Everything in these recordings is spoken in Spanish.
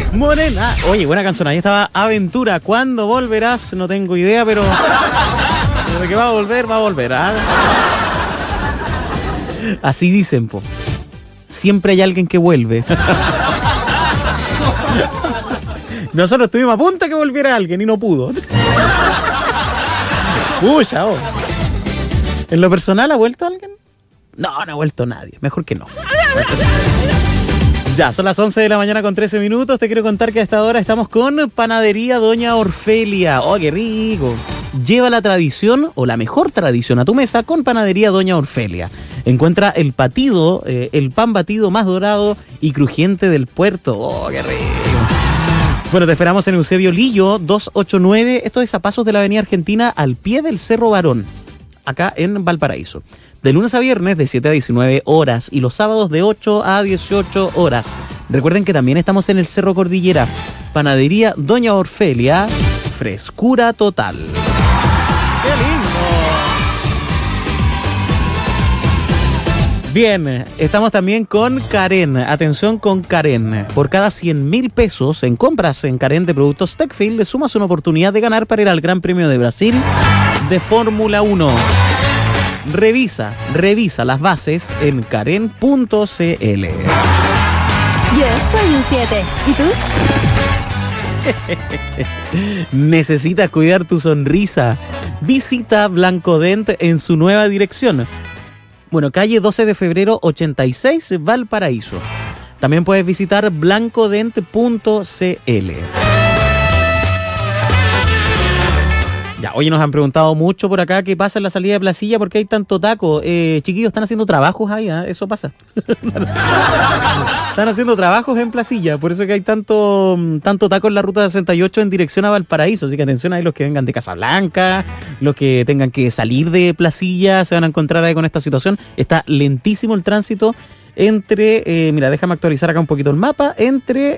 Morena. Oye, buena canción. Ahí estaba Aventura. ¿Cuándo volverás? No tengo idea, pero de que va a volver, va a volver. ¿Ah? Así dicen, po. Siempre hay alguien que vuelve. Nosotros estuvimos a punto de que volviera alguien y no pudo. Pucha, oh. ¿En lo personal ha vuelto alguien? No ha vuelto nadie. Mejor que no. Ya, son las 11 de la mañana con 13 minutos. Te quiero contar que a esta hora estamos con Panadería Doña Orfelia. ¡Oh, qué rico! Lleva la tradición o la mejor tradición a tu mesa con Panadería Doña Orfelia. Encuentra el batido, el pan batido más dorado y crujiente del puerto. ¡Oh, qué rico! Bueno, te esperamos en Eusebio Lillo 289. Esto es a pasos de la Avenida Argentina, al pie del Cerro Barón, acá en Valparaíso. De lunes a viernes de 7 a 19 horas y los sábados de 8 a 18 horas. Recuerden que también estamos en el Cerro Cordillera. Panadería Doña Orfelia, frescura total. ¡Qué lindo! Bien, estamos también con Karen. Atención con Karen. Por cada 100.000 pesos en compras en Karen de productos Techfield, le sumas una oportunidad de ganar para ir al Gran Premio de Brasil de Fórmula 1. Revisa las bases en karen.cl. Yo soy un 7. ¿Y tú? ¿Necesitas cuidar tu sonrisa? Visita Blancodent en su nueva dirección. Bueno, calle 12 de febrero 86, Valparaíso. También puedes visitar blancodent.cl. Ya, oye, nos han preguntado mucho por acá qué pasa en la salida de Placilla, porque hay tanto taco. Chiquillos, están haciendo trabajos ahí, ¿eh? Eso pasa. Están haciendo trabajos en Placilla, por eso que hay tanto taco en la ruta 68 en dirección a Valparaíso. Así que atención ahí los que vengan de Casablanca, los que tengan que salir de Placilla, se van a encontrar ahí con esta situación. Está lentísimo el tránsito entre, mira, déjame actualizar acá un poquito el mapa, entre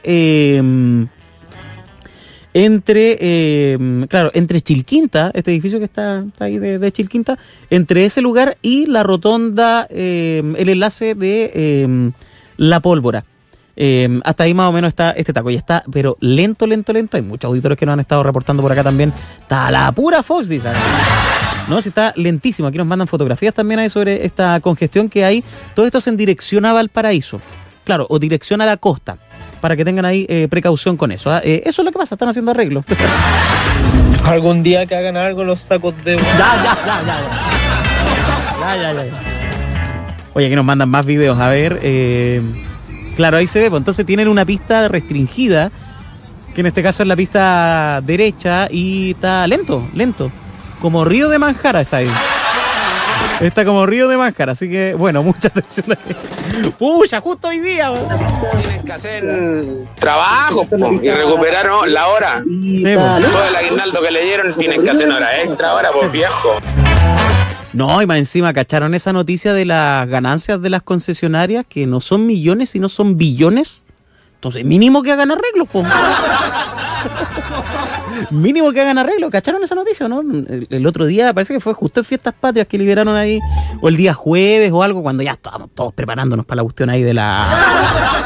Chilquinta, este edificio que está ahí de Chilquinta, entre ese lugar y la rotonda, el enlace de La Pólvora. Hasta ahí más o menos está este taco. Y está, pero lento. Hay muchos auditores que nos han estado reportando por acá también. Está la pura Fox, dicen. No, si está lentísimo. Aquí nos mandan fotografías también ahí sobre esta congestión que hay. Todo esto es en dirección a Valparaíso. Claro, o dirección a la costa. Para que tengan ahí precaución con eso. Eso es lo que pasa, están haciendo arreglos. Algún día que hagan algo los sacos de... Ya. Oye, aquí nos mandan más videos. A ver, claro, ahí se ve. Pues entonces tienen una pista restringida, que en este caso es la pista derecha, y está lento. Como Río de Manjara está ahí. Está como Río de Manjara, así que, bueno, mucha atención ahí. ¡Pucha, justo hoy día! Tienen que hacer trabajo y recuperar la hora. Sí, todo el aguinaldo que le dieron, tienen que hacer hora extra ahora, pues viejo. No, y más encima, ¿cacharon esa noticia de las ganancias de las concesionarias? Que no son millones, sino son billones. Entonces, mínimo que hagan arreglos, po. Mínimo que hagan arreglos. ¿Cacharon esa noticia o no? El otro día, parece que fue justo en Fiestas Patrias que liberaron ahí, o el día jueves o algo, cuando ya estábamos todos preparándonos para la cuestión ahí de la...